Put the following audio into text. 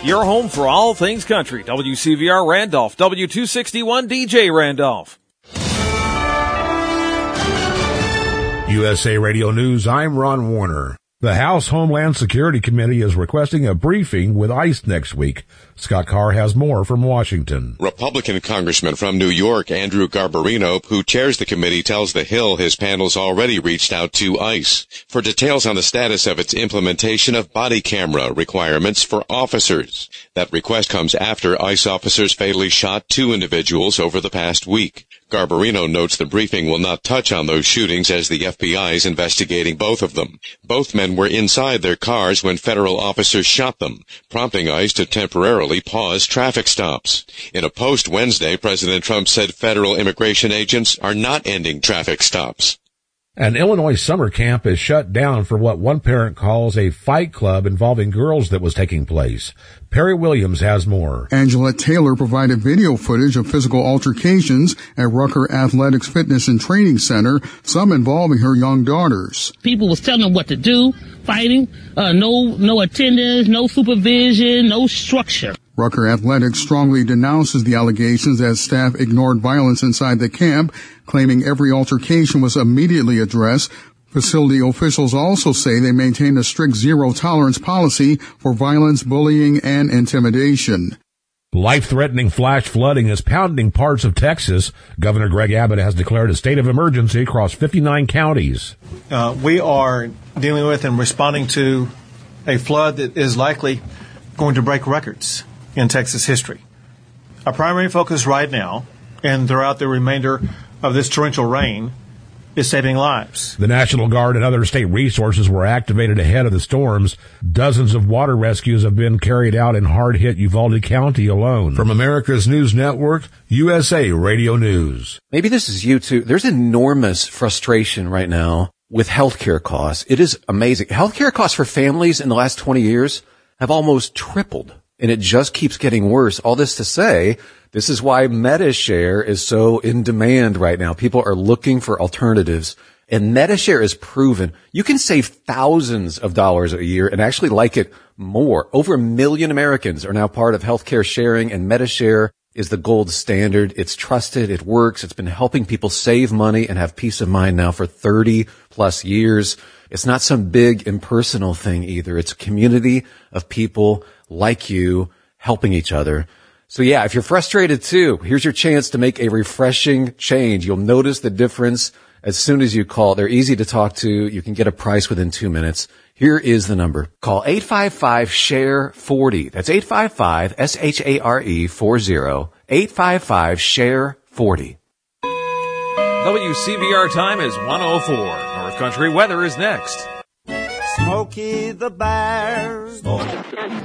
your home for all things country. WCVR Randolph, W261 DJ Randolph. USA Radio News, I'm Ron Warner. The House Homeland Security Committee is requesting a briefing with ICE next week. Scott Carr has more from Washington. Republican Congressman from New York, Andrew Garbarino, who chairs the committee, tells The Hill his panel's already reached out to ICE for details on the status of its implementation of body camera requirements for officers. That request comes after ICE officers fatally shot 2 individuals over the past week. Garbarino notes the briefing will not touch on those shootings as the FBI is investigating both of them. Both men were inside their cars when federal officers shot them, prompting ICE to temporarily pause traffic stops. In a post Wednesday, President Trump said federal immigration agents are not ending traffic stops. An Illinois summer camp is shut down for what one parent calls a fight club involving girls that was taking place. Perry Williams has more. Angela Taylor provided video footage of physical altercations at Rucker Athletics Fitness and Training Center, some involving her young daughters. People was telling them what to do, fighting, no attendance, no supervision, no structure. Rucker Athletics strongly denounces the allegations that staff ignored violence inside the camp, claiming every altercation was immediately addressed. Facility officials also say they maintain a strict zero-tolerance policy for violence, bullying, and intimidation. Life-threatening flash flooding is pounding parts of Texas. Governor Greg Abbott has declared a state of emergency across 59 counties. We are dealing with and responding to a flood that is likely going to break records in Texas history. Our primary focus right now and throughout the remainder of this torrential rain is saving lives. The National Guard and other state resources were activated ahead of the storms. Dozens of water rescues have been carried out in hard-hit Uvalde County alone. From America's News Network, USA Radio News. Maybe this is you too. There's enormous frustration right now with healthcare costs. It is amazing. Healthcare costs for families in the last 20 years have almost tripled. And it just keeps getting worse. All this to say, this is why Medi-Share is so in demand right now. People are looking for alternatives. And Medi-Share is proven. You can save thousands of dollars a year and actually like it more. Over 1 million Americans are now part of healthcare sharing, and Medi-Share is the gold standard. It's trusted. It works. It's been helping people save money and have peace of mind now for 30 plus years. It's not some big impersonal thing either. It's a community of people like you helping each other. So yeah, if you're frustrated too, here's your chance to make a refreshing change. You'll notice the difference as soon as you call. They're easy to talk to. You can get a price within 2 minutes. Here is the number. Call 855-SHARE-40. That's 855-SHARE-40. 855-SHARE-40. WCVR time is 1:04. North Country weather is next. Smokey the Bear.